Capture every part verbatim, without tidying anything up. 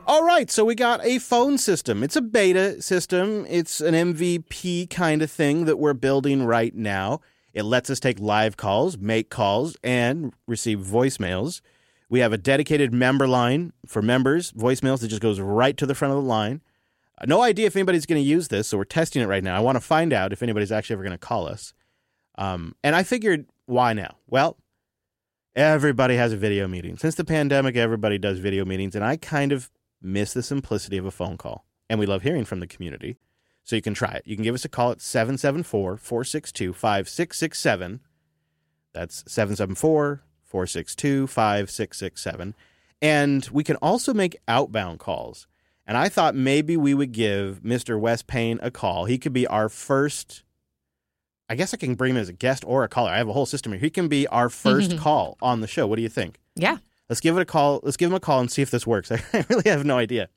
All right, so we got a phone system. It's a beta system. It's an M V P kind of thing that we're building right now. It lets us take live calls, make calls, and receive voicemails. We have a dedicated member line for members, voicemails that just goes right to the front of the line. No idea if anybody's going to use this, so we're testing it right now. I want to find out if anybody's actually ever going to call us. Um, and I figured, why now? Well, everybody has a video meeting. Since the pandemic, everybody does video meetings, and I kind of miss the simplicity of a phone call. And we love hearing from the community, so you can try it. You can give us a call at seven seven four, four six two, five six six seven. That's seven seven four, four six two, five six six seven. And we can also make outbound calls. And I thought maybe we would give Mister Wes Payne a call. He could be our first, I guess I can bring him as a guest or a caller. I have a whole system here. He can be our first call on the show. What do you think? Yeah. Let's give it a call. Let's give him a call and see if this works. I really have no idea.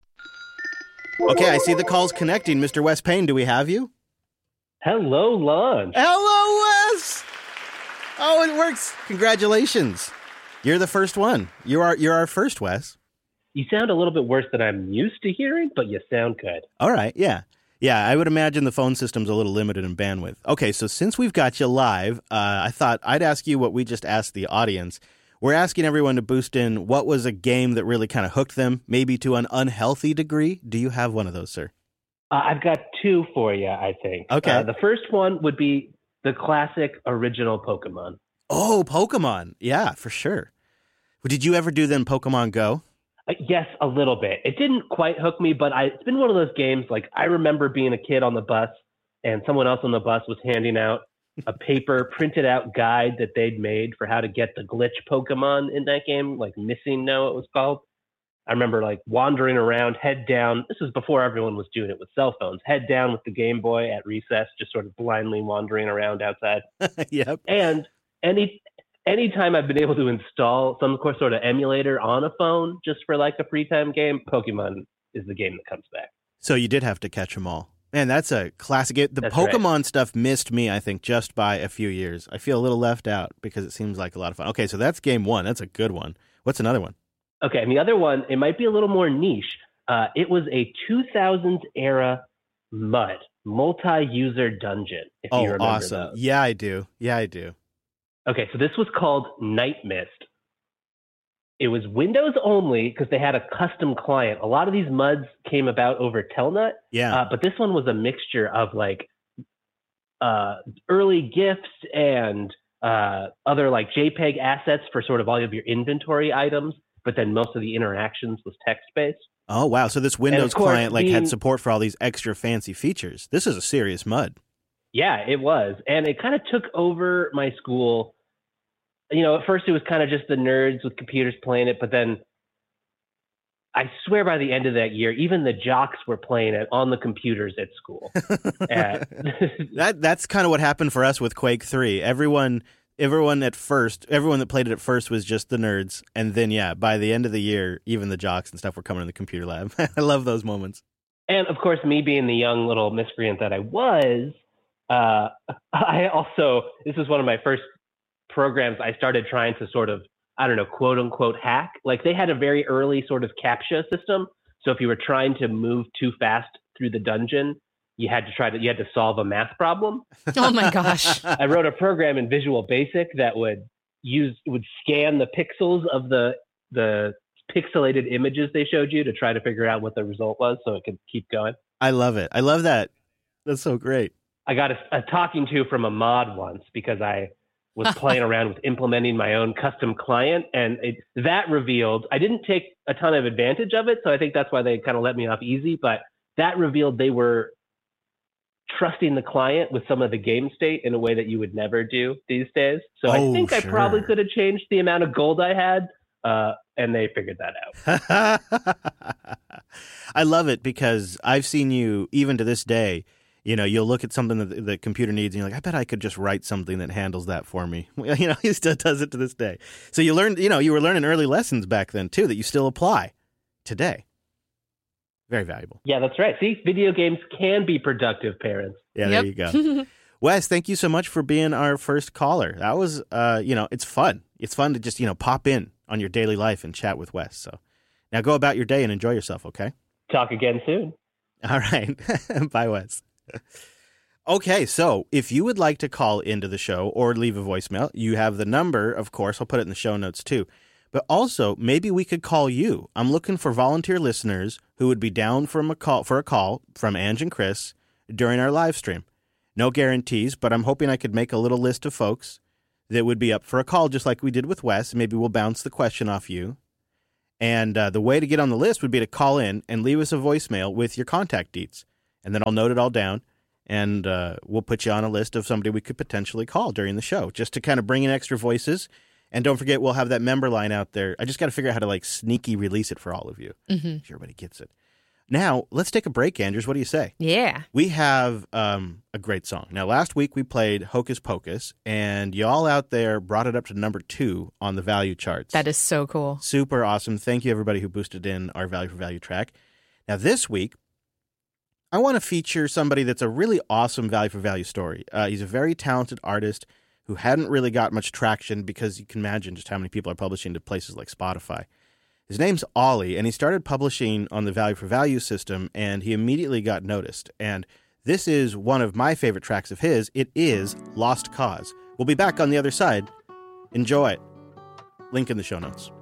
Okay, I see the call's connecting. Mister Wes Payne, do we have you? Hello, Lunch. Hello, Wes! Oh, it works. Congratulations. You're the first one. You are, you're our first, Wes. You sound a little bit worse than I'm used to hearing, but you sound good. All right, yeah. Yeah, I would imagine the phone system's a little limited in bandwidth. Okay, so since we've got you live, uh, I thought I'd ask you what we just asked the audience. We're asking everyone to boost in what was a game that really kind of hooked them, maybe to an unhealthy degree. Do you have one of those, sir? Uh, I've got two for you, I think. Okay. Uh, the first one would be the classic original Pokemon. Oh, Pokemon. Yeah, for sure. Did you ever do then Pokemon Go? Uh, yes, a little bit. It didn't quite hook me, but I, it's been one of those games, like I remember being a kid on the bus and someone else on the bus was handing out a paper printed out guide that they'd made for how to get the glitch Pokemon in that game, like Missing No it was called. I remember like wandering around, head down. This was before everyone was doing it with cell phones. Head down with the Game Boy at recess, just sort of blindly wandering around outside. Yep. And any anytime I've been able to install some sort of emulator on a phone just for like a free time game, Pokemon is the game that comes back. So you did have to catch them all. Man, that's a classic. The That's Pokemon right. stuff missed me, I think, just by a few years. I feel a little left out because it seems like a lot of fun. Okay, so that's game one. That's a good one. What's another one? Okay, and the other one, it might be a little more niche. Uh, it was a two thousands era M U D, multi-user dungeon, if Oh, you remember awesome. those. Yeah, I do. Yeah, I do. Okay, so this was called Night Mist. It was Windows only because they had a custom client. A lot of these M U Ds came about over Telnet, Yeah. uh, but this one was a mixture of like uh, early GIFs and uh, other like JPEG assets for sort of all of your inventory items, but then most of the interactions was text-based. Oh, wow. So this Windows course, client like being- had support for all these extra fancy features. This is a serious M U D. Yeah, it was. And it kind of took over my school. You know, at first it was kind of just the nerds with computers playing it, but then I swear by the end of that year, even the jocks were playing it on the computers at school. uh, That that's kind of what happened for us with Quake three. Everyone everyone at first, everyone that played it at first was just the nerds, and then yeah, by the end of the year, even the jocks and stuff were coming in the computer lab. I love those moments. and of course, me being the young little miscreant that I was, uh, I also, this was one of my first programs I started trying to sort of, I don't know, quote unquote hack. Like they had a very early sort of CAPTCHA system. So if you were trying to move too fast through the dungeon, you had to try to, you had to solve a math problem. Oh my gosh. I wrote a program in Visual Basic that would use, would scan the pixels of the, the pixelated images they showed you to try to figure out what the result was so it could keep going. I love it. I love that. That's so great. I got a, a talking to from a mod once because I was playing around with implementing my own custom client, and it, that revealed, I didn't take a ton of advantage of it, so I think that's why they kind of let me off easy, but that revealed they were trusting the client with some of the game state in a way that you would never do these days. So Oh, I think I sure. probably could have changed the amount of gold I had, uh, and they figured that out. I love it because I've seen you, even to this day, you know, you'll look at something that the computer needs and you're like, I bet I could just write something that handles that for me. You know, he still does it to this day. So you learned, you know, you were learning early lessons back then too that you still apply today. Very valuable. Yeah, that's right. See, video games can be productive, parents. Yeah, Yep. there you go. Wes, thank you so much for being our first caller. That was, uh, you know, it's fun. It's fun to just, you know, pop in on your daily life and chat with Wes. So Now go about your day and enjoy yourself, okay? Talk again soon. All right. Bye, Wes. Okay, so if you would like to call into the show or leave a voicemail, you have the number, of course. I'll put it in the show notes too. But also, maybe we could call you. I'm looking for volunteer listeners who would be down for a call, for a call from Ange and Chris during our live stream. No guarantees, but I'm hoping I could make a little list of folks that would be up for a call, just like we did with Wes. Maybe we'll bounce the question off you. And uh, the way to get on the list would be to call in and leave us a voicemail with your contact deets. And then I'll note it all down, and uh, we'll put you on a list of somebody we could potentially call during the show, just to kind of bring in extra voices. And don't forget, we'll have that member line out there. I just got to figure out how to like sneaky release it for all of you. Mm-hmm. If everybody gets it. Now, let's take a break, Andrews. What do you say? Yeah. We have um, a great song. Now, last week we played Hocus Pocus, and y'all out there brought it up to number two on the value charts. That is so cool. Super awesome. Thank you, everybody who boosted in our Value for Value track. Now, this week, I want to feature somebody that's a really awesome Value for Value story. Uh, he's a very talented artist who hadn't really got much traction because you can imagine just how many people are publishing to places like Spotify. His name's Ollie, and he started publishing on the Value for Value system, and he immediately got noticed. And this is one of my favorite tracks of his. It is Lost Cause. We'll be back on the other side. Enjoy it. Link in the show notes.